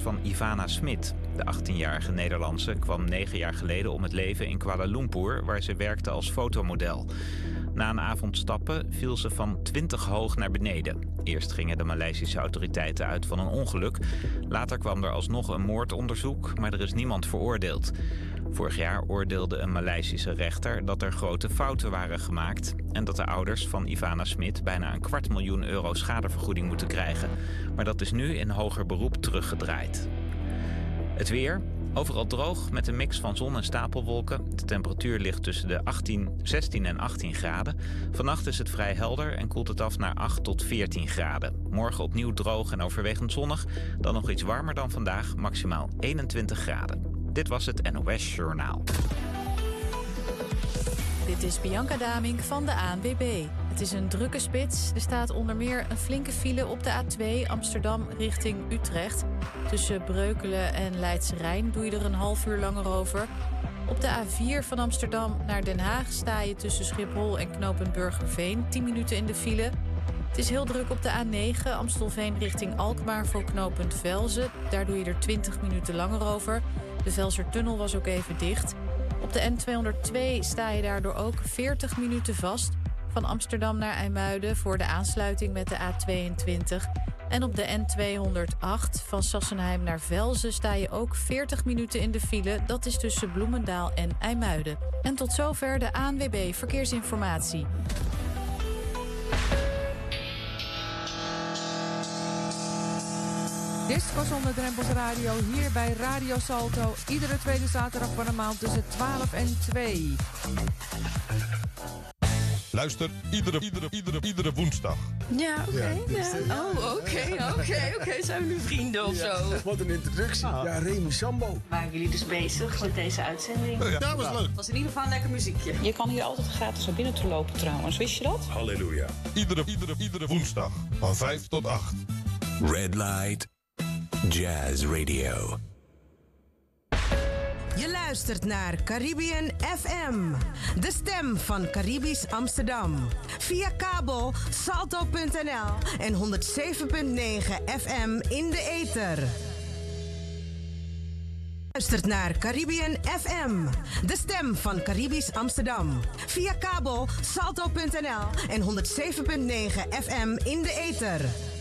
van Ivana Smit. De 18-jarige Nederlandse kwam 9 jaar geleden om het leven in Kuala Lumpur, waar ze werkte als fotomodel. Na een avond stappen viel ze van 20 hoog naar beneden. Eerst gingen de Maleisische autoriteiten uit van een ongeluk. Later kwam er alsnog een moordonderzoek, maar er is niemand veroordeeld. Vorig jaar oordeelde een Maleisische rechter dat er grote fouten waren gemaakt en dat de ouders van Ivana Smit bijna €250.000 schadevergoeding moeten krijgen. Maar dat is nu in hoger beroep teruggedraaid. Het weer. Overal droog met een mix van zon en stapelwolken. De temperatuur ligt tussen de 16 en 18 graden. Vannacht is het vrij helder en koelt het af naar 8 tot 14 graden. Morgen opnieuw droog en overwegend zonnig. Dan nog iets warmer dan vandaag, maximaal 21 graden. Dit was het NOS Journaal. Dit is Bianca Damink van de ANWB. Het is een drukke spits. Er staat onder meer een flinke file op de A2 Amsterdam richting Utrecht. Tussen Breukelen en Leidse Rijn doe je er een half uur langer over. Op de A4 van Amsterdam naar Den Haag sta je tussen Schiphol en knooppunt Burgerveen 10 minuten in de file. Het is heel druk op de A9 Amstelveen richting Alkmaar voor knooppunt Velzen. Daar doe je er 20 minuten langer over. De Velsertunnel was ook even dicht. Op de N202 sta je daardoor ook 40 minuten vast. Van Amsterdam naar IJmuiden voor de aansluiting met de A22. En op de N208 van Sassenheim naar Velzen sta je ook 40 minuten in de file. Dat is tussen Bloemendaal en IJmuiden. En tot zover de ANWB Verkeersinformatie. Disco zonder drempels radio hier bij Radio Salto. Iedere tweede zaterdag van de maand tussen 12 en 2. Luister iedere woensdag. Ja, oké. Oké. Zijn we nu vrienden of zo? Wat een introductie. Ja, Remy Sambo. Waren jullie dus bezig met deze uitzending? Ja, dat was leuk. Het was in ieder geval een lekker muziekje. Je kan hier altijd gratis naar binnen te lopen trouwens. Wist je dat? Halleluja. Iedere woensdag van 5 tot 8. Red Light Jazz Radio. Je luistert naar Caribbean FM, de stem van Caribisch Amsterdam. Via kabel salto.nl en 107.9 FM in de ether. Je luistert naar Caribbean FM, de stem van Caribisch Amsterdam. Via kabel salto.nl en 107.9 FM in de ether.